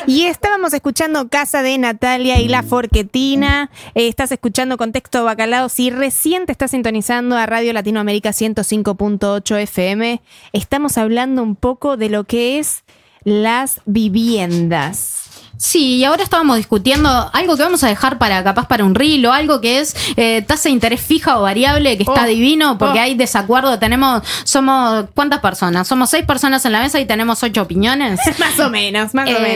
Y estábamos escuchando Casa de Natalia y La Forquetina. Estás escuchando Contexto Bacalao. Si recién te estás sintonizando a Radio Latinoamérica 105.8 FM, estamos hablando un poco de lo que es las viviendas. Sí, y ahora estábamos discutiendo algo que vamos a dejar para capaz para un reel o algo que es tasa de interés fija o variable, que está divino porque hay desacuerdo. Somos ¿cuántas personas? Somos 6 personas en la mesa y tenemos 8 opiniones. Más o menos.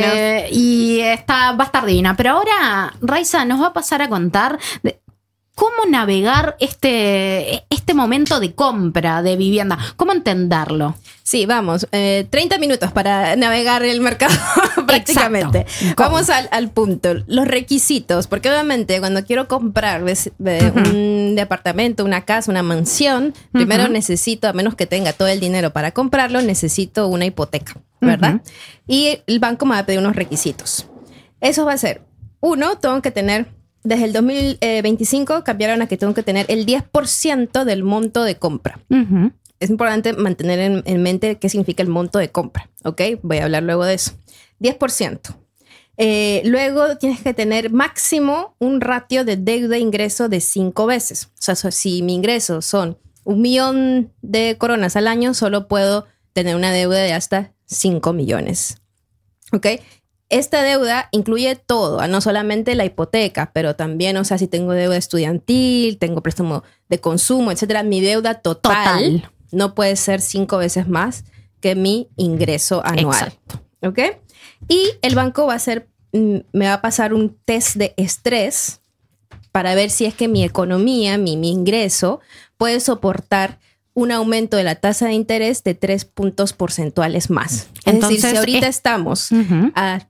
Y va a estar divina. Pero ahora Raiza nos va a pasar a contar cómo navegar este momento de compra de vivienda, cómo entenderlo. Sí, vamos, 30 minutos para navegar el mercado prácticamente. Vamos al punto, los requisitos, porque obviamente cuando quiero comprar un departamento, una casa, una mansión, primero necesito, a menos que tenga todo el dinero para comprarlo, necesito una hipoteca, ¿verdad? Y el banco me va a pedir unos requisitos. Eso va a ser, uno, tengo que tener... Desde el 2025 cambiaron a que tengo que tener el 10% del monto de compra. Es importante mantener en mente qué significa el monto de compra, ¿ok? Voy a hablar luego de eso. 10%. Luego tienes que tener máximo un ratio de deuda-ingreso de 5 veces. O sea, si mi ingreso son 1.000.000 de coronas al año, solo puedo tener una deuda de hasta 5 millones, ¿ok? Esta deuda incluye todo, no solamente la hipoteca, pero también, o sea, si tengo deuda estudiantil, tengo préstamo de consumo, etcétera, mi deuda total no puede ser 5 veces más que mi ingreso anual. Exacto. ¿Ok? Y el banco me va a pasar un test de estrés para ver si es que mi economía, mi ingreso, puede soportar un aumento de la tasa de interés de 3 puntos porcentuales más. Entonces, es decir, si ahorita estamos a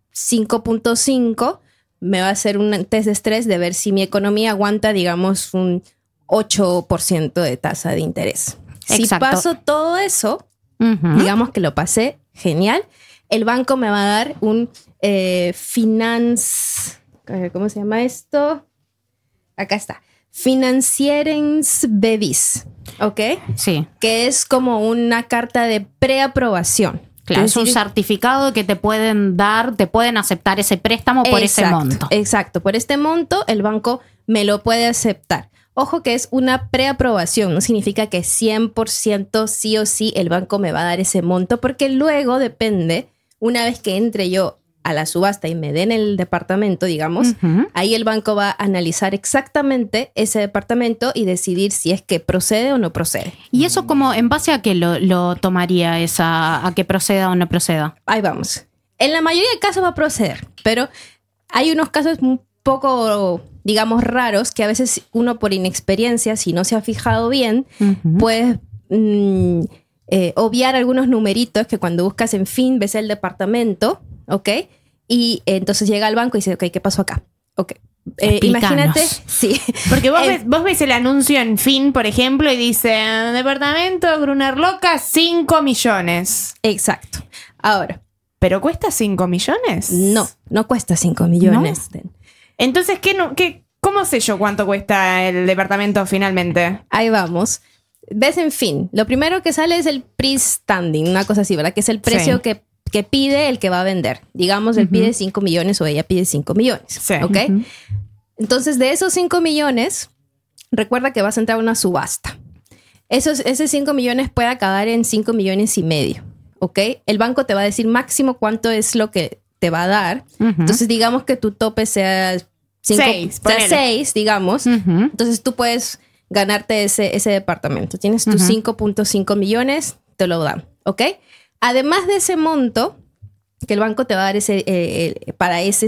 5.5, me va a hacer un test de estrés de ver si mi economía aguanta, digamos, un 8% de tasa de interés. Exacto. Si paso todo eso, digamos que lo pasé genial, el banco me va a dar un ¿cómo se llama esto? Acá está. Financierungsbevis, ¿ok? Sí. Que es como una carta de preaprobación. Claro, es un certificado que te pueden dar, te pueden aceptar ese préstamo por ese monto. Exacto, por este monto el banco me lo puede aceptar. Ojo que es una preaprobación, no significa que 100% sí o sí el banco me va a dar ese monto, porque luego depende, una vez que entre yo a la subasta y me den el departamento, digamos, ahí el banco va a analizar exactamente ese departamento y decidir si es que procede o no procede. ¿Y eso como en base a qué lo tomaría a que proceda o no proceda? Ahí vamos. En la mayoría de casos va a proceder, pero hay unos casos un poco, digamos, raros que a veces uno por inexperiencia, si no se ha fijado bien, puede obviar algunos numeritos que cuando buscas en Fin ves el departamento, ¿ok? Y entonces llega al banco y dice, ok, ¿qué pasó acá? Ok. Imagínate, sí. Porque vos ves el anuncio en Fin, por ejemplo, y dice, departamento Gruner Loca, 5 millones. Exacto. Ahora. ¿Pero cuesta 5 millones? No cuesta 5 millones. ¿No? Entonces, ¿cómo sé yo cuánto cuesta el departamento finalmente? Ahí vamos. Ves en Fin. Lo primero que sale es el price standing, una cosa así, ¿verdad? Que es el precio que pide el que va a vender. Digamos, él pide 5 millones o ella pide 5 millones. Sí. ¿Ok? Entonces, de esos 5 millones, recuerda que vas a entrar a una subasta. Esos 5 millones puede acabar en 5 millones y medio. ¿Ok? El banco te va a decir máximo cuánto es lo que te va a dar. Entonces, digamos que tu tope sea 6, digamos. Entonces, tú puedes ganarte ese departamento. Tienes tus 5.5 millones, te lo dan. ¿Ok? Además de ese monto que el banco te va a dar para ese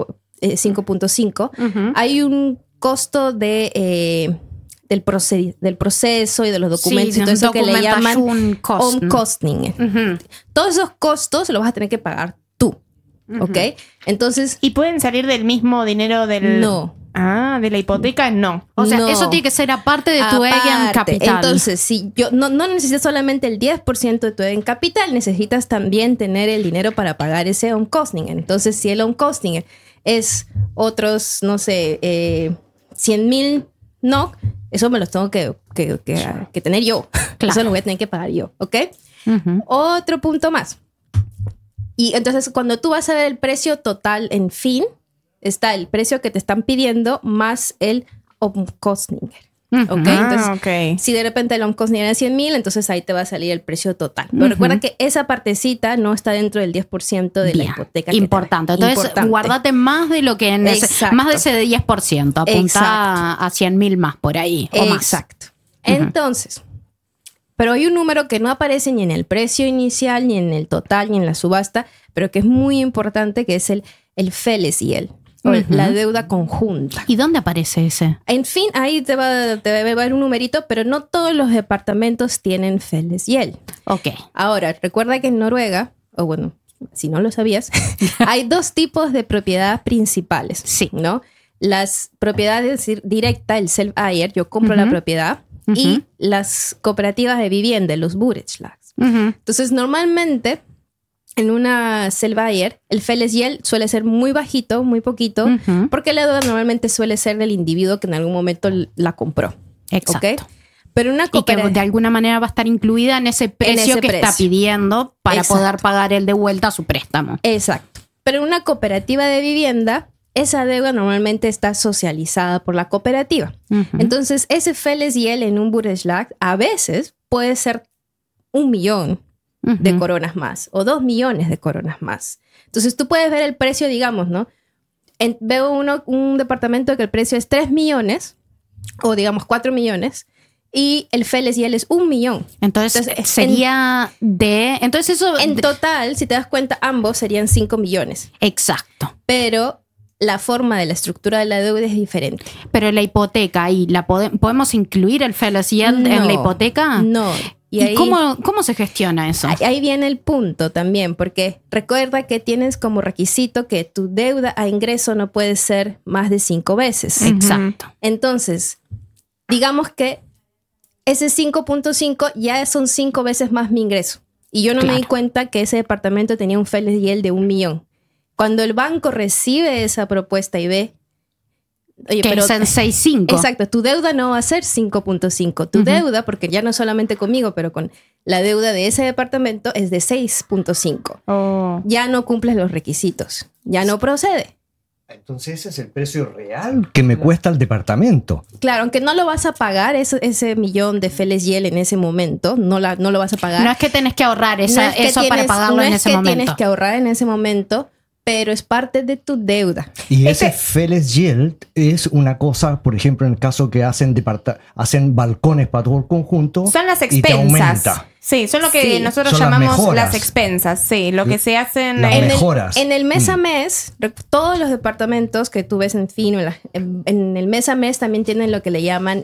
5.5, hay un costo del proceso y de los documentos y todo eso que le llaman on costing. Todos esos costos los vas a tener que pagar tú. ¿Ok? Entonces... ¿Y pueden salir del mismo dinero del...? No. Ah, de la hipoteca no. O sea, eso tiene que ser aparte de tu Egen Capital. Entonces, si no necesitas solamente el 10% de tu Egen Capital, necesitas también tener el dinero para pagar ese on costing. Entonces, si el on costing es otros, no sé, 100,000 NOK, eso me los tengo que tener yo. Claro. Eso lo voy a tener que pagar yo, ¿ok? Otro punto más. Y entonces cuando tú vas a ver el precio total en fin, está el precio que te están pidiendo más el Omkostninger. ¿Ok? Entonces, si de repente el Omkostninger es 100,000, entonces ahí te va a salir el precio total. Pero recuerda que esa partecita no está dentro del 10% de la hipoteca. Importante. Entonces, guárdate más de lo que más de ese 10%. Apunta a 100,000 más por ahí o más. Exacto. Entonces, pero hay un número que no aparece ni en el precio inicial, ni en el total, ni en la subasta, pero que es muy importante, que es el Fellesgäld. La deuda conjunta. ¿Y dónde aparece ese? En fin, ahí te va a dar un numerito, pero no todos los departamentos tienen Fellesgäld. Ok. Ahora, recuerda que en Noruega, o bueno, si no lo sabías, hay dos tipos de propiedad principales. Sí. ¿No? Las propiedades directas, el self-ejer, yo compro la propiedad, y las cooperativas de vivienda, los borettslags. Entonces, normalmente, en una self-ejer, el Fellesgäld suele ser muy bajito, muy poquito, porque la deuda normalmente suele ser del individuo que en algún momento la compró. Exacto. ¿Okay? Pero una cooperativa, y que de alguna manera va a estar incluida en ese precio que está pidiendo para poder pagar él de vuelta su préstamo. Exacto. Pero una cooperativa de vivienda, esa deuda normalmente está socializada por la cooperativa. Entonces, ese Fellesgäld en un borettslag a veces puede ser 1 millón de coronas más o 2 millones de coronas más. Entonces tú puedes ver el precio, digamos, ¿no? Veo un departamento que el precio es 3 millones o digamos 4 millones y el Fellesgäld es 1 millón. Entonces sería entonces eso... En total, si te das cuenta, ambos serían 5 millones. Exacto. Pero la forma de la estructura de la deuda es diferente. Pero la hipoteca, ahí ¿podemos incluir el Fellesgäld en la hipoteca? No. ¿Y ahí, cómo se gestiona eso? Ahí viene el punto también, porque recuerda que tienes como requisito que tu deuda a ingreso no puede ser más de 5 veces. Exacto. Entonces, digamos que ese 5.5 ya son 5 veces más mi ingreso. Y yo no me di cuenta que ese departamento tenía un Fellesgäld de 1 millón. Cuando el banco recibe esa propuesta y ve... Oye, que pero es en 6.5. Exacto, tu deuda no va a ser 5.5. Tu deuda, porque ya no solamente conmigo, pero con la deuda de ese departamento es de 6.5. Ya no cumples los requisitos, ya no procede. Entonces ese es el precio real que me cuesta el departamento. Claro, aunque no lo vas a pagar ese millón de Fellesgäld en ese momento, no lo vas a pagar. No es que tenés que ahorrar eso para pagarlo en ese momento. No es que tienes que ahorrar en ese momento, pero es parte de tu deuda. Y ese Fellesgäld es una cosa, por ejemplo, en el caso que hacen balcones para todo el conjunto. Son las y te expensas. aumenta. Sí, son lo que nosotros llamamos las expensas. Sí, lo que se hacen en el mes a mes. Todos los departamentos que tú ves en fin, en el mes a mes también tienen lo que le llaman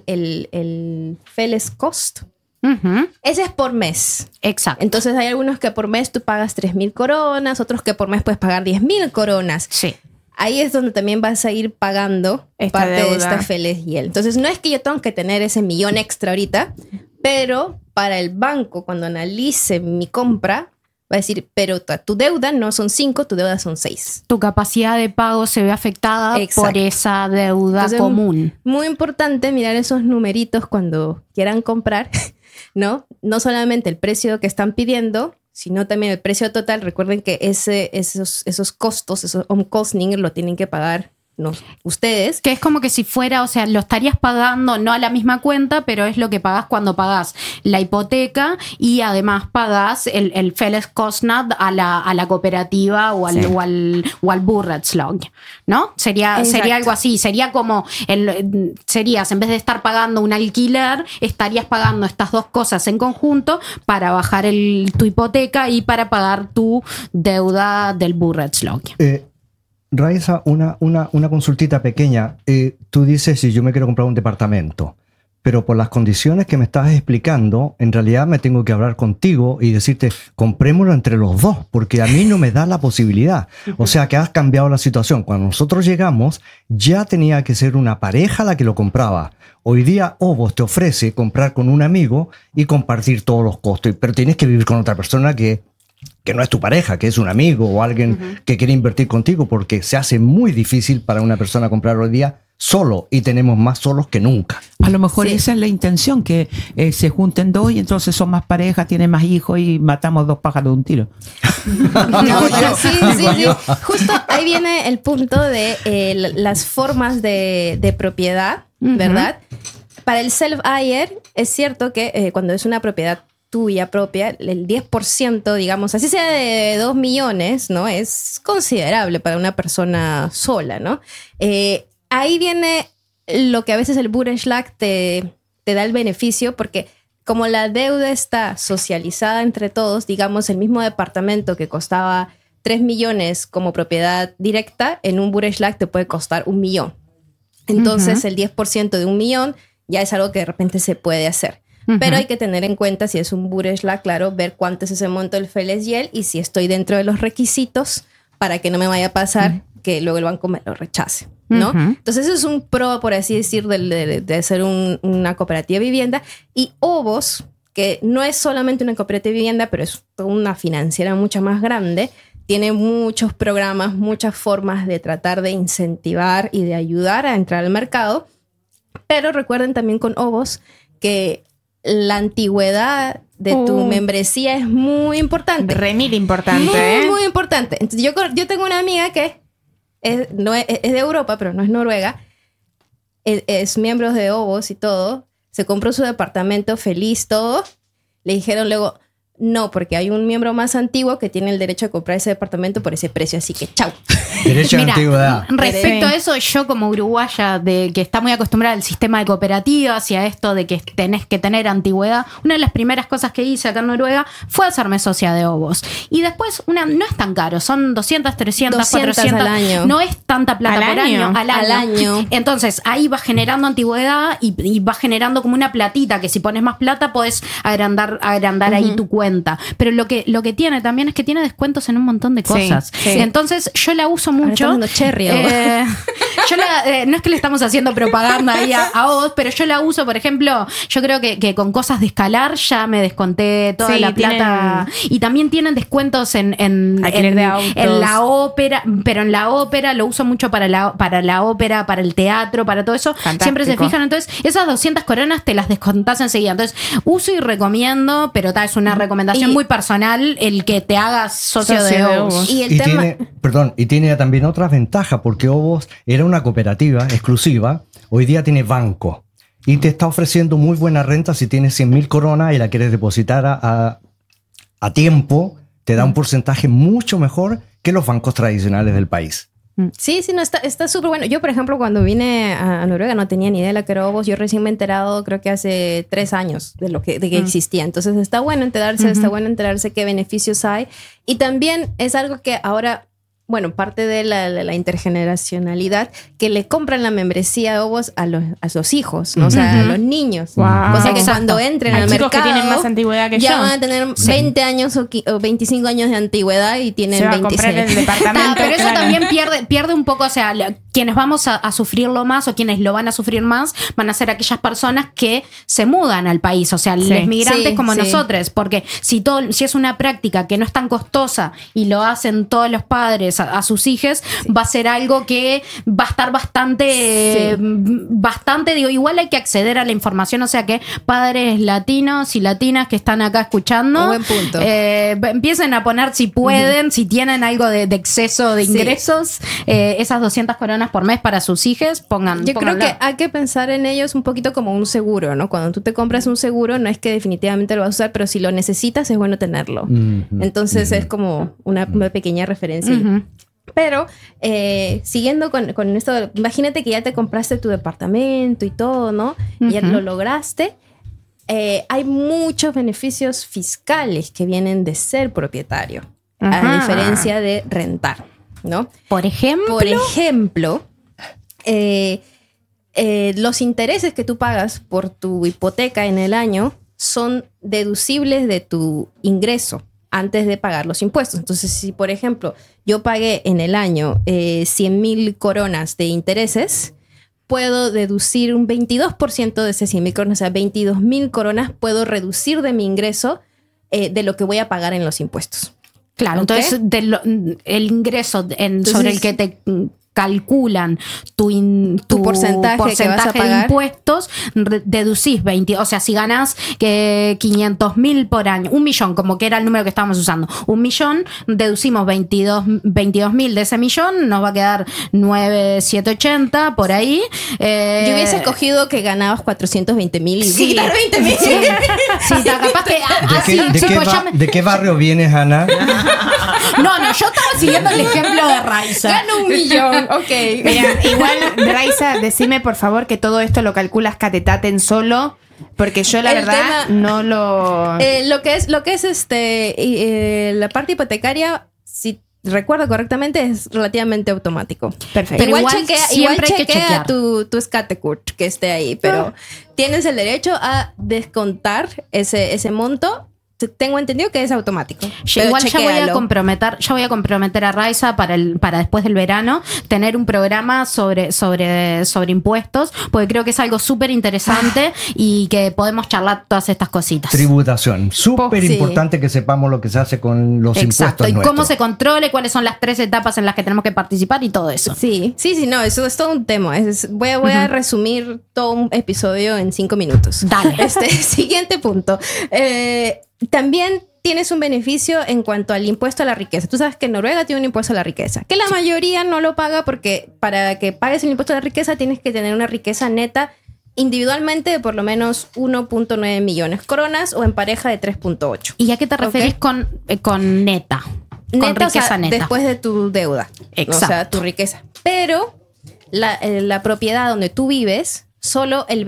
el Felleskost. Ese es por mes. Exacto. Entonces hay algunos que por mes tú pagas 3.000 coronas, otros que por mes puedes pagar 10.000 coronas. Sí. Ahí es donde también vas a ir pagando parte de esta Fellesgäld. Entonces no es que yo tengo que tener ese millón extra ahorita, pero para el banco cuando analice mi compra va a decir, pero tu deuda no son 5, tu deuda son 6. Tu capacidad de pago se ve afectada por esa deuda común. Muy importante mirar esos numeritos cuando quieran comprar, ¿no? No solamente el precio que están pidiendo, sino también el precio total. Recuerden que esos costos, esos Omkostninger, lo tienen que pagar ustedes. Que es como que si fuera, o sea, lo estarías pagando no a la misma cuenta, pero es lo que pagás cuando pagás la hipoteca y además pagás el Felleskostnad a la cooperativa o al borettslag, ¿no? Sería algo así. Sería como, en vez de estar pagando un alquiler, estarías pagando estas dos cosas en conjunto para bajar tu hipoteca y para pagar tu deuda del borettslag. Raiza, una consultita pequeña. Tú dices, si yo me quiero comprar un departamento, pero por las condiciones que me estás explicando, en realidad me tengo que hablar contigo y decirte, comprémoslo entre los dos, porque a mí no me da la posibilidad. O sea, que has cambiado la situación. Cuando nosotros llegamos, ya tenía que ser una pareja la que lo compraba. Hoy día, Ovos te ofrece comprar con un amigo y compartir todos los costos, pero tienes que vivir con otra persona que no es tu pareja, que es un amigo o alguien que quiere invertir contigo, porque se hace muy difícil para una persona comprar hoy día solo y tenemos más solos que nunca. A lo mejor esa es la intención, que se junten dos y entonces son más parejas, tienen más hijos y matamos 2 pájaros de un tiro. Sí. Justo ahí viene el punto de las formas de propiedad, ¿verdad? Para el self-hire es cierto que cuando es una propiedad tuya propia, el 10%, digamos, así sea de 2 millones, ¿no? Es considerable para una persona sola, ¿no? Ahí viene lo que a veces el Bundesschlag te da el beneficio, porque como la deuda está socializada entre todos, digamos, el mismo departamento que costaba 3 millones como propiedad directa, en un Bundesschlag te puede costar 1 millón. Entonces, el 10% de 1 millón ya es algo que de repente se puede hacer. Pero hay que tener en cuenta, si es un Bundesschlag, claro, ver cuánto es ese monto del Fellesgeld y si estoy dentro de los requisitos para que no me vaya a pasar que luego el banco me lo rechace, ¿no? Entonces eso es un pro, por así decir, de ser una cooperativa de vivienda. Y OVOS, que no es solamente una cooperativa de vivienda, pero es una financiera mucho más grande, tiene muchos programas, muchas formas de tratar de incentivar y de ayudar a entrar al mercado. Pero recuerden también con OVOS que la antigüedad de tu membresía es muy importante. Remil importante. Muy importante. Entonces yo tengo una amiga que es de Europa, pero no es noruega. Es miembro de OVOS y todo. Se compró su departamento feliz, todo. Le dijeron luego, no, porque hay un miembro más antiguo que tiene el derecho a comprar ese departamento por ese precio. Así que chau. Derecho a antigüedad. Respecto a eso, yo como uruguaya, que está muy acostumbrada al sistema de cooperativas y a esto de que tenés que tener antigüedad, una de las primeras cosas que hice acá en Noruega fue hacerme socia de OVOS. Y después, no es tan caro, son 200, 300, 400 al año. No es tanta plata ¿Al por año? al año. Entonces, ahí vas generando antigüedad y vas generando como una platita, que si pones más plata podés agrandar ahí tu cuenta. Pero lo que tiene también es que tiene descuentos en un montón de cosas. Sí. Entonces, yo la uso mucho. Cherry, no es que le estamos haciendo propaganda ahí a vos, pero yo la uso, por ejemplo, yo creo que con cosas de escalar ya me desconté toda la plata. Y también tienen descuentos en la ópera, pero en la ópera lo uso mucho para la ópera, para el teatro, para todo eso. Fantástico. Siempre se fijan. Entonces, esas 200 coronas te las descontás enseguida. Entonces, uso y recomiendo, pero es una recomendación muy personal el que te hagas socio de OVOS. Y tiene también otras ventajas, porque OVOS era una cooperativa exclusiva, hoy día tiene banco y te está ofreciendo muy buena renta si tienes 100.000 coronas y la quieres depositar a tiempo, te da un porcentaje mucho mejor que los bancos tradicionales del país. Sí, no, está súper bueno. Yo, por ejemplo, cuando vine a Noruega no tenía ni idea de la que era OVOS. Yo recién me he enterado, creo que hace 3 años de que existía. Entonces está bueno enterarse qué beneficios hay. Y también es algo que ahora, bueno, parte de la intergeneracionalidad, que le compran la membresía de OVOS a los hijos, ¿no? O sea, a los niños. Wow. O sea, que cuando entren al mercado, que tienen más antigüedad que ya yo. van a tener 20 años o 25 años de antigüedad y tienen Se va 26. a comprar el departamento. Pero eso claro. también pierde un poco, o sea, quienes vamos a sufrirlo más o quienes lo van a sufrir más van a ser aquellas personas que se mudan al país, o sea, los migrantes como nosotros, porque si es una práctica que no es tan costosa y lo hacen todos los padres a sus hijos, va a ser algo que va a estar bastante, digo, igual hay que acceder a la información, o sea que padres latinos y latinas que están acá escuchando, buen punto. Empiecen a poner si pueden, si tienen algo de exceso de ingresos, esas 200 coronas por mes para sus hijos, pónganlo. Yo creo que hay que pensar en ellos un poquito como un seguro, ¿no? Cuando tú te compras un seguro, no es que definitivamente lo vas a usar, pero si lo necesitas es bueno tenerlo. Entonces es como una pequeña referencia. Pero siguiendo con esto, imagínate que ya te compraste tu departamento y todo, ¿no? Ya lo lograste. Hay muchos beneficios fiscales que vienen de ser propietario, a diferencia de rentar, ¿no? Por ejemplo, los intereses que tú pagas por tu hipoteca en el año son deducibles de tu ingreso antes de pagar los impuestos. Entonces, si por ejemplo yo pagué en el año 100.000 coronas de intereses, puedo deducir un 22% de esas 100.000 coronas, o sea, 22.000 coronas puedo reducir de mi ingreso de lo que voy a pagar en los impuestos. Claro, ¿Okay? entonces el ingreso sobre el que calculan tu porcentaje que vas a de pagar. impuestos, deducís 20, o sea, si ganás 500.000 por año, 1 millón, como que era el número que estábamos usando, 1 millón, deducimos 22.000 de ese millón, nos va a quedar 9.780 por ahí. Yo hubiese escogido que ganabas 420.000 y Sí. quitar 20.000. Sí, capaz que ¿De qué barrio vienes, Ana? No, yo estaba siguiendo el ejemplo de Raiza. Gano 1 millón, ok. Mira, igual, Raiza, decime por favor que todo esto lo calculas catetaten solo, porque yo la El verdad tema- no lo... Lo que es la parte hipotecaria, si recuerdo correctamente, es relativamente automático. Perfecto. Pero igual igual chequea siempre hay que chequea chequear. tu Skattekurt que esté ahí, pero tienes el derecho a descontar ese monto. Tengo entendido que es automático. Pero Igual ya voy a chequéalo. comprometer a Raiza para después del verano tener un programa sobre impuestos, porque creo que es algo súper interesante y que podemos charlar todas estas cositas. Tributación. Súper Sí. importante que sepamos lo que se hace con los Exacto, impuestos y nuestros. cómo se controle, cuáles son las 3 etapas en las que tenemos que participar y todo eso. Sí, no, eso es todo un tema. Voy a resumir todo un episodio en 5 minutos. Dale. Siguiente punto. También tienes un beneficio en cuanto al impuesto a la riqueza. Tú sabes que Noruega tiene un impuesto a la riqueza, que la mayoría no lo paga porque para que pagues el impuesto a la riqueza tienes que tener una riqueza neta individualmente de por lo menos 1.9 millones coronas o en pareja de 3.8. ¿Y a qué te referís Ok. con neta? Con Neta, o sea, riqueza neta. después de tu deuda. Exacto. O sea, tu riqueza. Pero la propiedad donde tú vives, solo el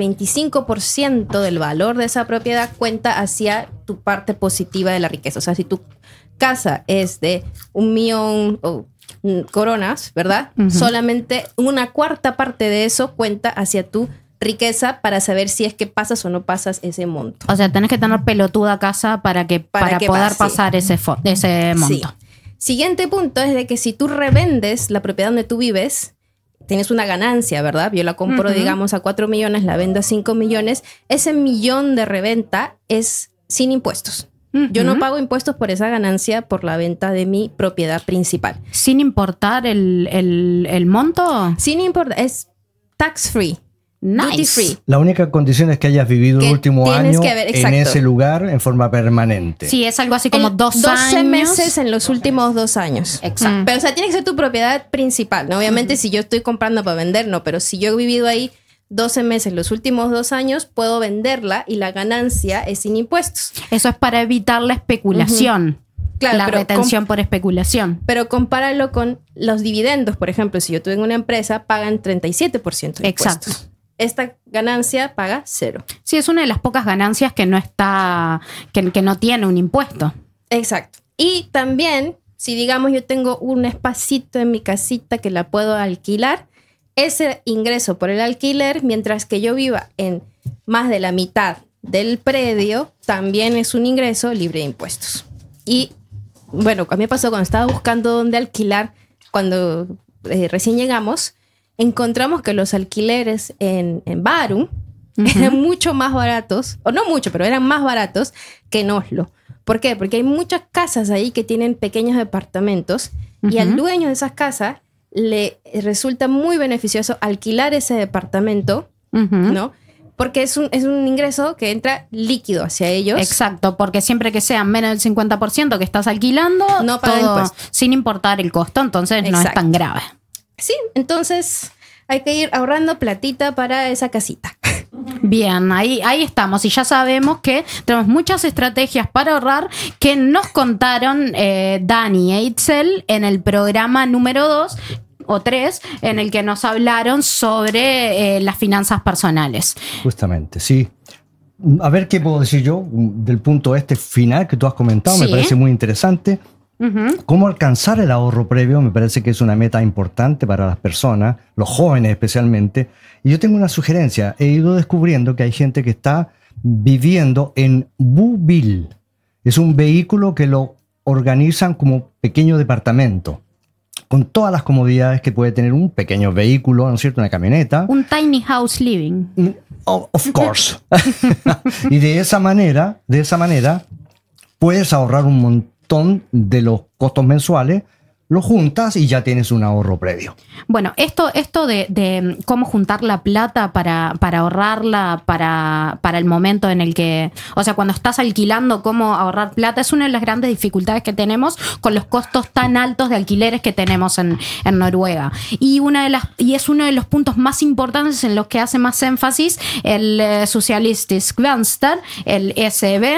25% del valor de esa propiedad cuenta hacia tu parte positiva de la riqueza. O sea, si tu casa es de 1 millón coronas, ¿verdad? Solamente una cuarta parte de eso cuenta hacia tu riqueza para saber si es que pasas o no pasas ese monto. O sea, tenés que tener pelotuda casa para que poder pase. pasar ese monto. Sí. Siguiente punto es de que si tú revendes la propiedad donde tú vives, tienes una ganancia, ¿verdad? Yo la compro, digamos, a 4 millones, la vendo a 5 millones. Ese millón de reventa es sin impuestos. Yo no pago impuestos por esa ganancia por la venta de mi propiedad principal. Sin importar el monto. Sin importar, es tax free. Nice. Duty free. La única condición es que hayas vivido Que el último tienes año que haber- en exacto. ese lugar en forma permanente. Sí, es algo así como 12 años. meses en los últimos 2 años. Exacto. Pero, o sea, tiene que ser tu propiedad principal, ¿no? Obviamente, si yo estoy comprando para vender, no. Pero si yo he vivido ahí 12 meses los últimos 2 años, puedo venderla y la ganancia es sin impuestos. Eso es para evitar la especulación. Claro, la pero retención por especulación. Pero compáralo con los dividendos, por ejemplo. Si yo tuve una empresa, pagan 37% de Exacto. impuestos. Esta ganancia paga 0. Sí, es una de las pocas ganancias que no está, que no tiene un impuesto. Exacto. Y también, si digamos yo tengo un espacito en mi casita que la puedo alquilar, ese ingreso por el alquiler, mientras que yo viva en más de la mitad del predio, también es un ingreso libre de impuestos. Y bueno, a mí me pasó cuando estaba buscando dónde alquilar, cuando recién llegamos, encontramos que los alquileres en Bærum eran mucho más baratos, o no mucho, pero eran más baratos que en Oslo. ¿Por qué? Porque hay muchas casas ahí que tienen pequeños departamentos y al dueño de esas casas le resulta muy beneficioso alquilar ese departamento, ¿no? Porque es un ingreso que entra líquido hacia ellos. Exacto, porque siempre que sea menos del 50% que estás alquilando, No paga todo impuestos. sin importar el costo, entonces no es Exacto. tan grave. Sí, entonces hay que ir ahorrando platita para esa casita. Bien, ahí estamos y ya sabemos que tenemos muchas estrategias para ahorrar que nos contaron Dani e Itzel en el programa número 2 o 3 en el que nos hablaron sobre las finanzas personales. Justamente, sí. A ver qué puedo decir yo del punto este final que tú has comentado, me Sí. parece muy interesante. Cómo alcanzar el ahorro previo me parece que es una meta importante para las personas, los jóvenes especialmente. Y yo tengo una sugerencia. He ido descubriendo que hay gente que está viviendo en Bubil. Es un vehículo que lo organizan como pequeño departamento, con todas las comodidades que puede tener un pequeño vehículo, ¿no es cierto? Una camioneta. Un tiny house living. Of course. Y de esa manera puedes ahorrar un montón de los costos mensuales, lo juntas y ya tienes un ahorro previo. Bueno, esto de cómo juntar la plata para ahorrarla para el momento en el que, o sea, cuando estás alquilando, cómo ahorrar plata, es una de las grandes dificultades que tenemos con los costos tan altos de alquileres que tenemos en Noruega. Y es uno de los puntos más importantes en los que hace más énfasis el Socialistisk Venstre, el SEB,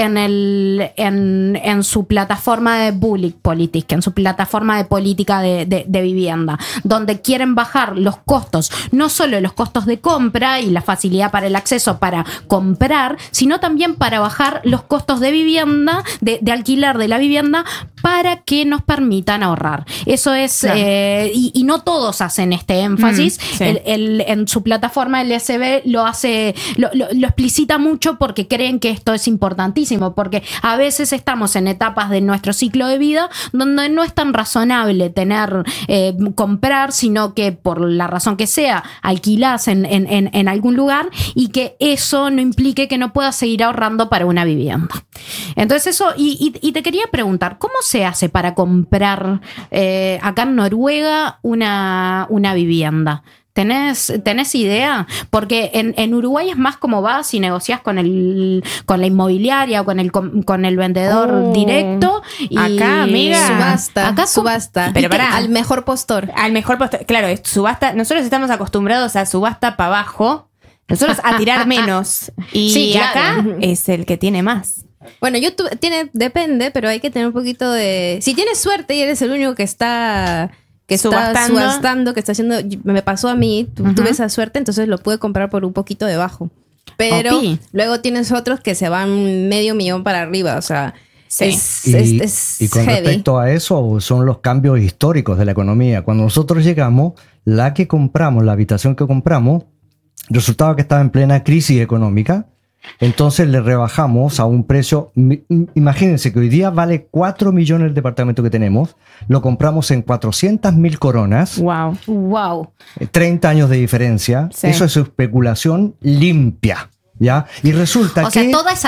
en su plataforma de Boligpolitik, en su plataforma de política de vivienda, donde quieren bajar los costos, no solo los costos de compra y la facilidad para el acceso para comprar, sino también para bajar los costos de vivienda, de alquiler de la vivienda, para que nos permitan ahorrar. Eso es, claro. Y no todos hacen este énfasis. Sí. En su plataforma el SB lo explicita mucho porque creen que esto es importantísimo, porque a veces estamos en etapas de nuestro ciclo de vida donde no es tan razonable comprar, sino que por la razón que sea, alquilás en algún lugar, y que eso no implique que no puedas seguir ahorrando para una vivienda. Entonces eso, y te quería preguntar, ¿cómo se hace para comprar acá en Noruega una vivienda? ¿Tenés idea? Porque en Uruguay es más como vas y negociás con la inmobiliaria o con el vendedor directo. Y acá, amiga. Subasta. Pero pará. Al mejor postor. Claro, es subasta. Nosotros estamos acostumbrados a subasta para abajo. Nosotros a tirar menos. Y sí, claro. Acá es el que tiene más. Bueno, depende, pero hay que tener un poquito de... Si tienes suerte y eres el único que está subastando, que está haciendo... Me pasó a mí, tuve esa suerte, entonces lo pude comprar por un poquito debajo. Pero luego tienes otros que se van $500,000 para arriba, o sea... Sí. Y con heavy. respecto a eso, son los cambios históricos de la economía. Cuando nosotros llegamos, la habitación que compramos, resultaba que estaba en plena crisis económica. Entonces le rebajamos a un precio. Imagínense que hoy día vale 4 millones el departamento que tenemos. Lo compramos en 400.000 coronas. Wow. 30 años de diferencia. Sí. Eso es especulación limpia. ¿Ya? Y resulta ese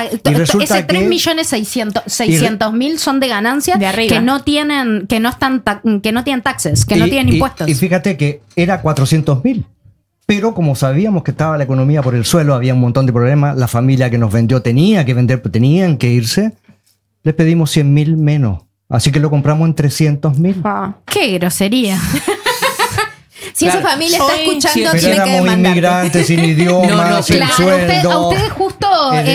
3.600.000 son de ganancias de arriba, que no tienen taxes, que no tienen impuestos. Y fíjate que era 400.000. Pero como sabíamos que estaba la economía por el suelo, había un montón de problemas, la familia que nos vendió tenía que vender, tenían que irse, les pedimos 100.000 menos. Así que lo compramos en 300.000. ¡Qué grosería! Si esa familia está escuchando, pero tiene que éramos inmigrantes, sin idioma, sin sueldo. A ustedes justo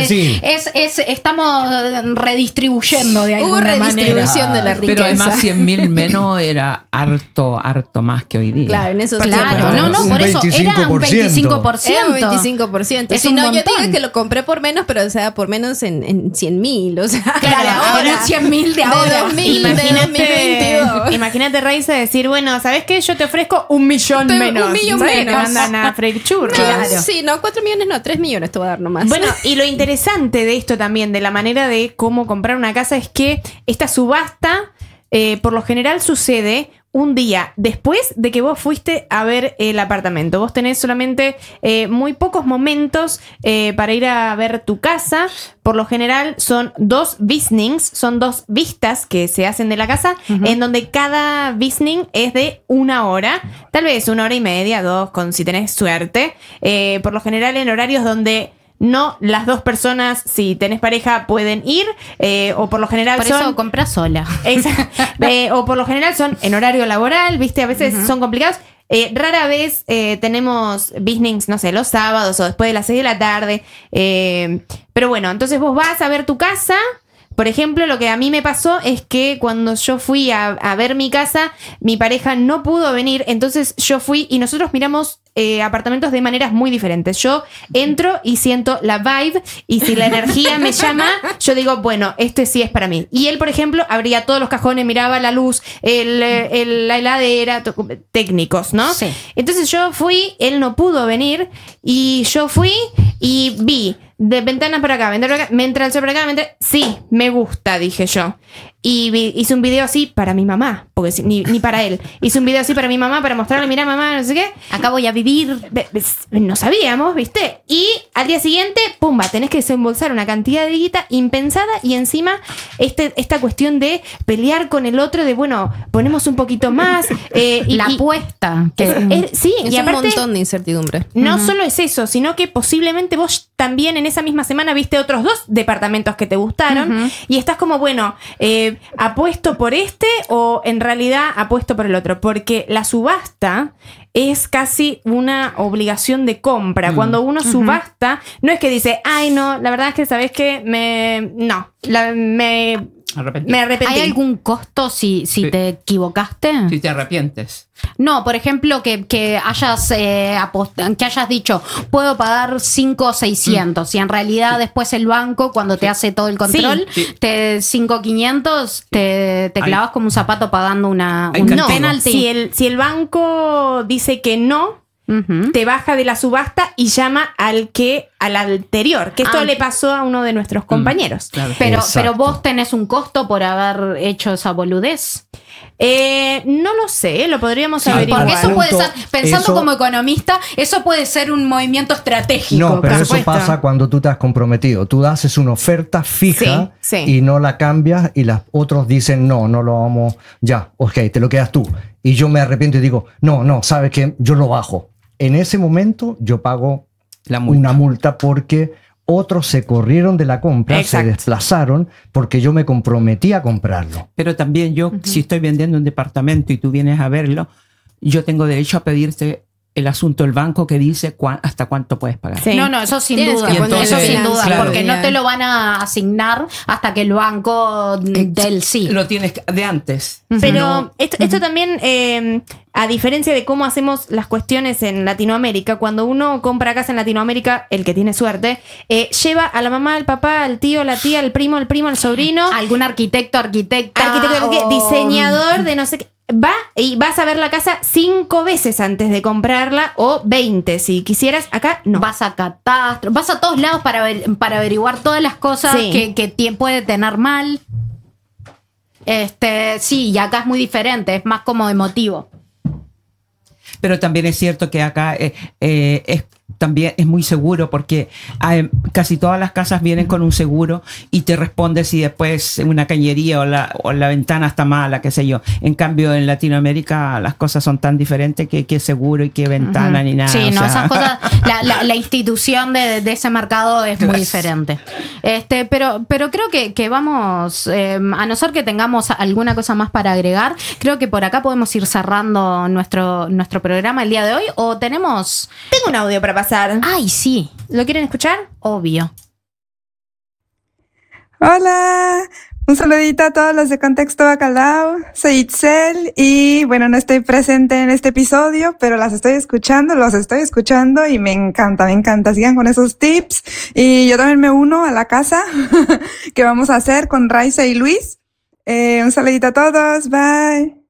estamos redistribuyendo de alguna manera. Hubo redistribución de la riqueza. Pero además 100.000 menos era harto más que hoy día. Claro, en eso claro, por eso era un 25%. Era un 25%. Es si un no, montón. yo digo que lo compré por menos, pero o sea, por menos en 100.000. O sea, claro, ahora 100.000 de ahora. De 2022. Imagínate, Raiza, decir, bueno, ¿sabes qué? Yo te ofrezco 1 millón menos. 1 millón ¿Sabes? menos. Te mandan a freír churros. Claro. Sí, no, 4 millones no, 3 millones te voy a dar nomás. Bueno, y lo interesante de esto también, de la manera de cómo comprar una casa, es que esta subasta, por lo general, sucede un día después de que vos fuiste a ver el apartamento. Vos tenés solamente muy pocos momentos para ir a ver tu casa. Por lo general son 2 visnings, son 2 vistas que se hacen de la casa, en donde cada visning es de 1 hora, tal vez 1 hora y media, 2, si tenés suerte. Por lo general en horarios donde no las 2 personas, si tenés pareja, pueden ir, o por lo general por eso compras sola. O por lo general son en horario laboral, ¿viste? A veces son complicados. Rara vez tenemos business, no sé, los sábados o después de las 6 de la tarde. Pero bueno, entonces vos vas a ver tu casa. Por ejemplo, lo que a mí me pasó es que cuando yo fui a ver mi casa, mi pareja no pudo venir, entonces yo fui y nosotros miramos apartamentos de maneras muy diferentes. Yo entro y siento la vibe, y si la energía me llama, yo digo, bueno, este sí es para mí. Y él, por ejemplo, abría todos los cajones, miraba la luz, la heladera, técnicos, ¿no? Sí. Entonces yo fui, él no pudo venir, y yo fui y vi de ventanas por acá, ventanas por acá, me entra el sol por acá, sí, me gusta, dije yo. y hice un video así para mi mamá, porque ni para él. Hice un video así para mi mamá, para mostrarle, mirá mamá, no sé qué. Acá voy a vivir. No sabíamos, ¿viste? Y al día siguiente, pumba, tenés que desembolsar una cantidad de guita impensada y encima esta cuestión de pelear con el otro, de bueno, ponemos un poquito más. Y la apuesta. Sí, Es y un aparte, montón de incertidumbre. no solo es eso, sino que posiblemente vos también en esa misma semana viste otros 2 departamentos que te gustaron y estás como, bueno, ¿apuesto por este o en realidad apuesto por el otro? Porque la subasta es casi una obligación de compra. Cuando uno subasta, no es que dice, ay, no, la verdad es que, ¿sabés qué? Me arrepentí. ¿Hay algún costo si te equivocaste? Si te arrepientes. No, por ejemplo, que hayas que hayas dicho, puedo pagar 5,600 y en realidad después el banco, cuando te hace todo el control, te 5,500, te clavas como un zapato pagando un penalty. Si el banco dice que no, te baja de la subasta y llama al anterior, que esto le pasó a uno de nuestros compañeros. Claro. Pero vos tenés un costo por haber hecho esa boludez. No lo sé, lo podríamos averiguar. Porque eso puede ser, pensando eso- como economista, eso puede ser un movimiento estratégico. No, pero por eso supuesto. pasa cuando tú te has comprometido. Tú haces una oferta fija Sí, sí. y no la cambias y los otros dicen, no lo vamos, ya, ok, te lo quedas tú. Y yo me arrepiento y digo, no, ¿sabes qué? Yo lo bajo. En ese momento yo pago una multa porque otros se corrieron de la compra, Exacto. se desplazaron porque yo me comprometí a comprarlo. Pero también yo, si estoy vendiendo un departamento y tú vienes a verlo, yo tengo derecho a pedirte el asunto del banco que dice hasta cuánto puedes pagar. Sí. No, eso sin Tienes duda. que poner Eso sin duda, claro. porque no te lo van a asignar hasta que el banco del sí. Lo tienes de antes. Pero No- esto también, a diferencia de cómo hacemos las cuestiones en Latinoamérica, cuando uno compra casa en Latinoamérica, el que tiene suerte, lleva a la mamá, al papá, al tío, la tía, al primo, al sobrino, Algún arquitecta, o- diseñador de no sé qué. Va y vas a ver la casa 5 veces antes de comprarla o 20 si quisieras. Acá no. Vas a catastro, vas a todos lados para averiguar todas las cosas Sí. que puede tener mal. Sí, y acá es muy diferente, es más como emotivo. Pero también es cierto que acá también es muy seguro porque casi todas las casas vienen con un seguro y te responde si después una cañería o la ventana está mala, qué sé yo. En cambio, en Latinoamérica las cosas son tan diferentes que qué seguro y qué ventana ni nada. Sí, o no, sea, esas cosas, la institución de ese mercado es muy diferente. Pero creo que vamos, a no ser que tengamos alguna cosa más para agregar, creo que por acá podemos ir cerrando nuestro programa el día de hoy, o tenemos... Tengo un audio para pasar. Ay, sí, ¿Lo quieren escuchar? obvio. Hola, un saludito a todos los de Contexto Bacalao. Soy Itzel y bueno, no estoy presente en este episodio, pero los estoy escuchando y me encanta. Sigan con esos tips y yo también me uno a la casa que vamos a hacer con Raiza y Luis. Un saludito a todos, bye.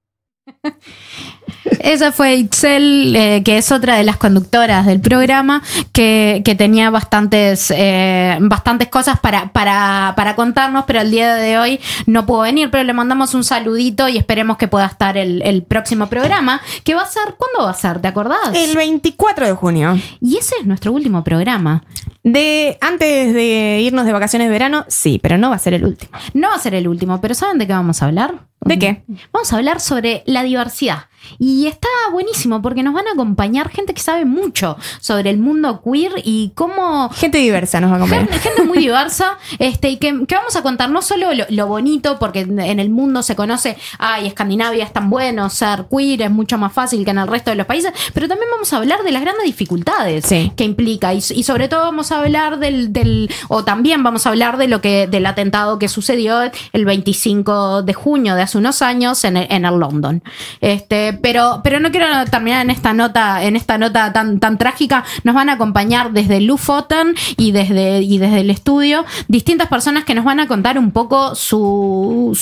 Esa fue Itzel, que es otra de las conductoras del programa, que tenía bastantes cosas para contarnos, pero el día de hoy no pudo venir, pero le mandamos un saludito y esperemos que pueda estar el próximo programa, que va a ser, ¿cuándo va a ser? ¿Te acordás? El 24 de junio. Y ese es nuestro último programa. Antes de irnos de vacaciones de verano, sí, pero no va a ser el último. No va a ser el último, pero ¿saben de qué vamos a hablar? ¿De qué? Vamos a hablar sobre la diversidad. Y está buenísimo porque nos van a acompañar gente que sabe mucho sobre el mundo queer y cómo... Gente diversa nos va a acompañar. Gente muy diversa, y que vamos a contar no solo lo bonito, porque en el mundo se conoce, Escandinavia es tan bueno, ser queer es mucho más fácil que en el resto de los países, pero también vamos a hablar de las grandes dificultades Sí. que implica y sobre todo vamos a hablar o también vamos a hablar del atentado que sucedió el 25 de junio de hace unos años en el London. Pero no quiero terminar en esta nota tan trágica. Nos van a acompañar desde Lofoten y desde el estudio distintas personas que nos van a contar un poco su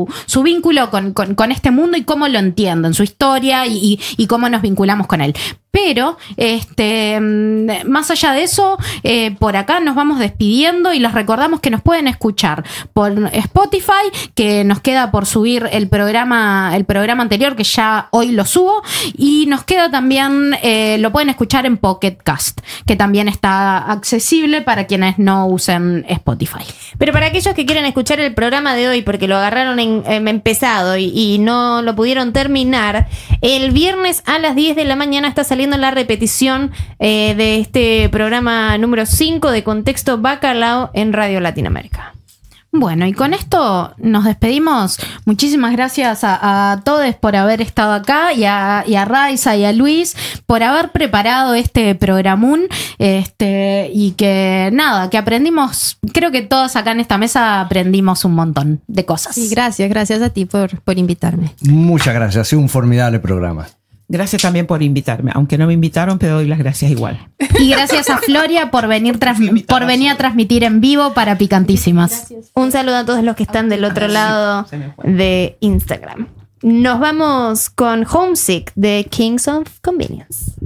vínculo con este mundo y cómo lo entienden, su historia y cómo nos vinculamos con él. Pero más allá de eso, por acá nos vamos despidiendo y les recordamos que nos pueden escuchar por Spotify, que nos queda por subir el programa anterior, que ya hoy lo subo, y nos queda también, lo pueden escuchar en Pocket Cast, que también está accesible para quienes no usen Spotify. Pero para aquellos que quieren escuchar el programa de hoy porque lo agarraron empezado y no lo pudieron terminar, el viernes a las 10 de la mañana está saliendo la repetición de este programa número 5 de Contexto Bacalao en Radio Latinoamérica. Bueno, y con esto nos despedimos. Muchísimas gracias a todos por haber estado acá y a Raiza y a Luis por haber preparado este programón, y que nada, que aprendimos, creo que todos acá en esta mesa aprendimos un montón de cosas. Sí, gracias a ti por invitarme. Muchas gracias, ha sido un formidable programa. Gracias también por invitarme. Aunque no me invitaron, te doy las gracias igual. Y gracias a Floria por venir a transmitir en vivo para Picantísimas. Gracias. Un saludo a todos los que están del otro lado de Instagram. Nos vamos con Homesick de Kings of Convenience.